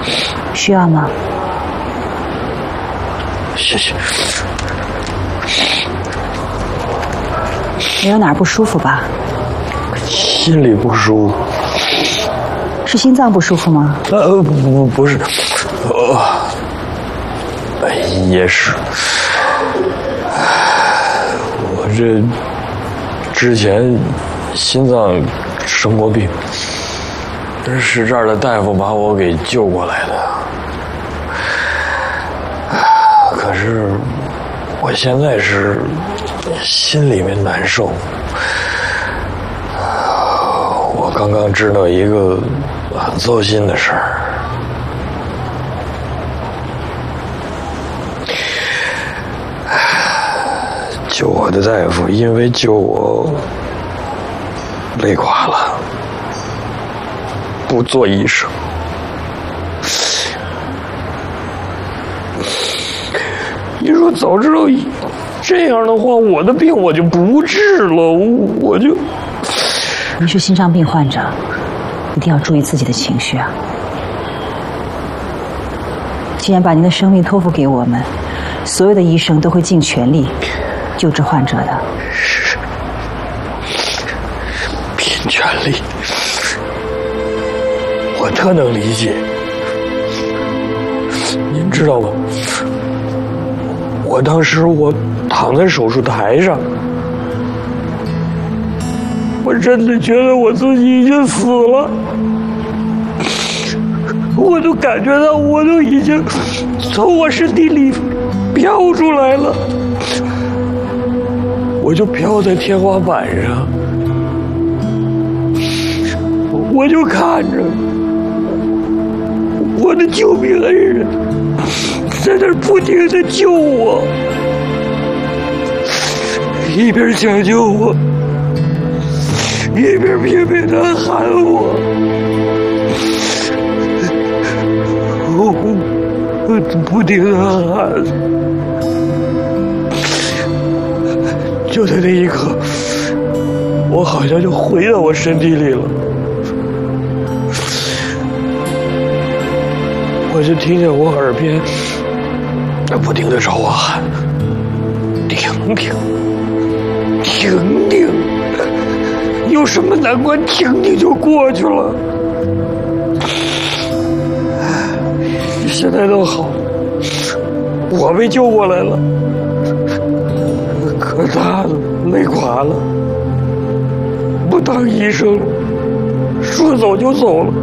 需要吗？ 谢谢。 没有哪儿不舒服吧？ 心里不舒服。 是心脏不舒服吗？ 不是，也是。我这之前心脏生过病，是这儿的大夫把我给救过来的。可是我现在是心里面难受。我刚刚知道一个很糟心的事儿。救我的大夫因为救我累垮了，不做医生。你说早知道这样的话，我的病我就不治了，我就。 你是心脏病患者，一定要注意自己的情绪啊！既然把您的生命托付给我们，所有的医生都会尽全力救治患者的。 是，拼全力，我特能理解。您知道吗？我当时躺在手术台上，我真的觉得我自己已经死了，我都感觉到我都已经从我身体里飘出来了，我就飘在天花板上，我就看着我的救命恩人在那儿不停地救我，一边抢救我，一边拼命地喊我，不停地喊。就在那一刻，我好像就回到我身体里了，我就听见我耳边不停地朝我喊：“停停，停停！有什么难关，停停就过去了。现在都好，我被救过来了，可他累垮了，不当医生了，说走就走了。”